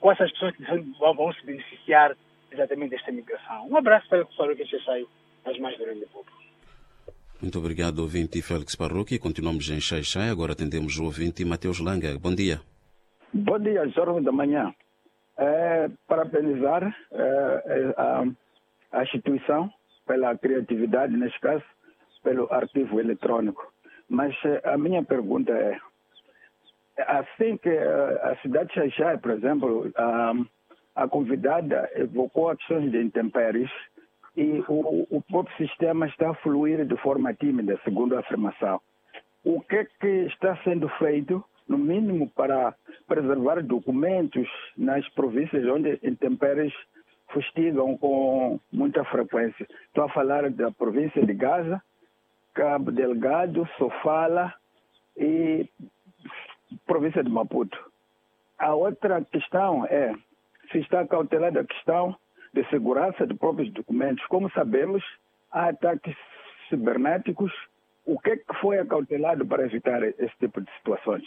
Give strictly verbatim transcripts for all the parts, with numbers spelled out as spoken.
quais são as pessoas que vão, vão se beneficiar exatamente desta migração. Um abraço para o que sai às mais durante o povo. Muito obrigado, ouvinte Félix Parroquia. Continuamos em Xai-Xai. Agora atendemos o ouvinte Mateus Langa. Bom dia. Bom dia, Jorge da Manhã. É, parabenizar é, a, a instituição pela criatividade, neste caso, pelo arquivo eletrônico. Mas a minha pergunta é, assim que a cidade de Xai-Xai, por exemplo, a, a convidada evocou ações de intempéries e o, o próprio sistema está a fluir de forma tímida, segundo a afirmação. O que é que está sendo feito, no mínimo, para preservar documentos nas províncias onde intempéries fustigam com muita frequência? Estou a falar da província de Gaza, Cabo Delgado, Sofala e província de Maputo. A outra questão é se está cautelada a questão de segurança de próprios documentos. Como sabemos, há ataques cibernéticos. O que é que foi acautelado para evitar esse tipo de situações?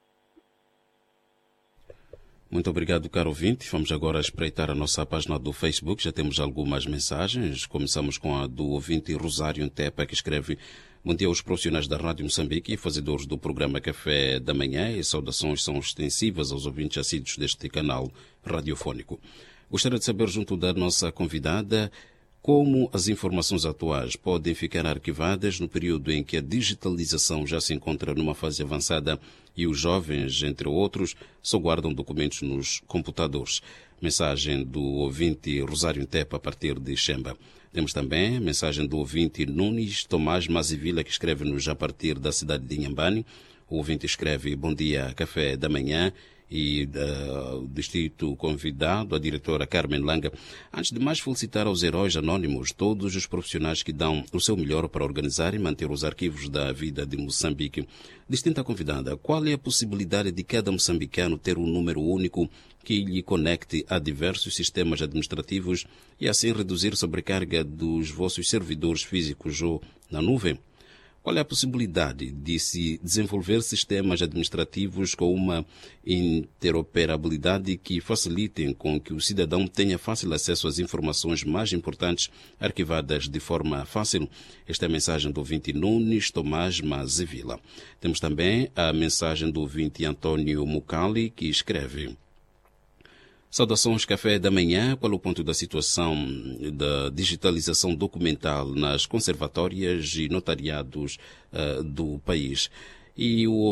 Muito obrigado, caro ouvinte. Vamos agora espreitar a nossa página do Facebook. Já temos algumas mensagens. Começamos com a do ouvinte Rosário Tepa, que escreve: bom dia aos profissionais da Rádio Moçambique e fazedores do programa Café da Manhã, e saudações são extensivas aos ouvintes assíduos deste canal radiofónico. Gostaria de saber, junto da nossa convidada, como as informações atuais podem ficar arquivadas no período em que a digitalização já se encontra numa fase avançada e os jovens, entre outros, só guardam documentos nos computadores. Mensagem do ouvinte Rosário Tepa, a partir de Xemba. Temos também a mensagem do ouvinte Nunes Tomás Mazivila, que escreve-nos a partir da cidade de Inhambane. O ouvinte escreve: bom dia, Café da Manhã, e do distrito convidado, a diretora Carmen Langa. Antes de mais, felicitar aos heróis anónimos, todos os profissionais que dão o seu melhor para organizar e manter os arquivos da vida de Moçambique. Distinta convidada, qual é a possibilidade de cada moçambicano ter um número único que lhe conecte a diversos sistemas administrativos e assim reduzir a sobrecarga dos vossos servidores físicos ou na nuvem? Qual é a possibilidade de se desenvolver sistemas administrativos com uma interoperabilidade que facilitem com que o cidadão tenha fácil acesso às informações mais importantes arquivadas de forma fácil? Esta é a mensagem do ouvinte Nunes Tomás Mazevila. Temos também a mensagem do ouvinte Antônio Mucali, que escreve: saudações, Café da Manhã. Qual é o ponto da situação da digitalização documental nas conservatórias e notariados uh, do país? E o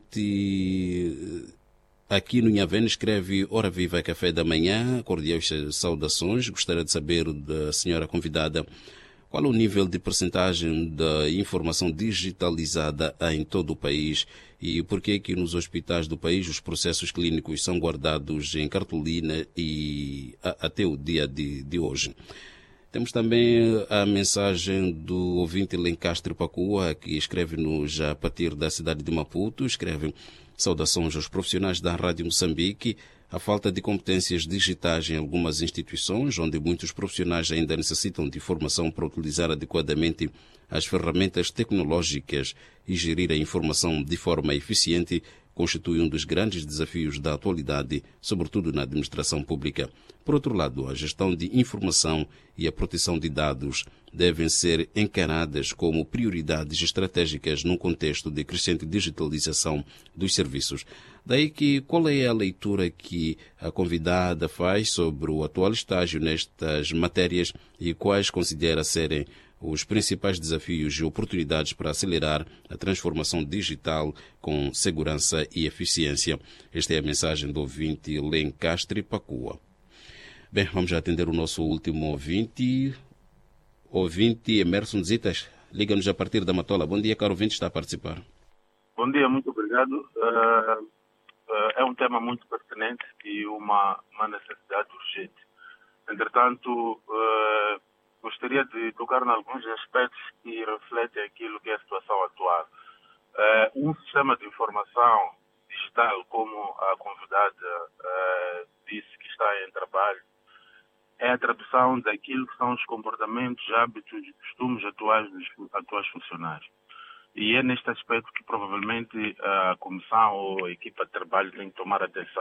ouvinte aqui no Inhavene escreve: ora viva, Café da Manhã, cordiais saudações. Gostaria de saber da senhora convidada qual é o nível de percentagem da informação digitalizada em todo o país e por que que nos hospitais do país os processos clínicos são guardados em cartolina e a, até o dia de, de hoje. Temos também a mensagem do ouvinte Lencastre Pacua, que escreve-nos a partir da cidade de Maputo. Escreve: saudações aos profissionais da Rádio Moçambique. A falta de competências digitais em algumas instituições, onde muitos profissionais ainda necessitam de formação para utilizar adequadamente as ferramentas tecnológicas e gerir a informação de forma eficiente, constitui um dos grandes desafios da atualidade, sobretudo na administração pública. Por outro lado, a gestão de informação e a proteção de dados devem ser encaradas como prioridades estratégicas num contexto de crescente digitalização dos serviços. Daí que qual é a leitura que a convidada faz sobre o atual estágio nestas matérias e quais considera serem os principais desafios e oportunidades para acelerar a transformação digital com segurança e eficiência? Esta é a mensagem do ouvinte Lencastre Pacua. Bem, vamos já atender o nosso último ouvinte, ouvinte Emerson Zitas. Liga-nos a partir da Matola. Bom dia, caro ouvinte, está a participar. Bom dia, muito obrigado. Uh, uh, é um tema muito pertinente e uma, uma necessidade urgente. Entretanto, uh, gostaria de tocar em alguns aspectos que refletem aquilo que é a situação atual. Uh, um sistema de informação digital, como a convidada uh, disse que está em trabalho, é a tradução daquilo que são os comportamentos, hábitos e costumes atuais dos atuais funcionários. E é neste aspecto que provavelmente a comissão ou a equipa de trabalho tem que tomar atenção.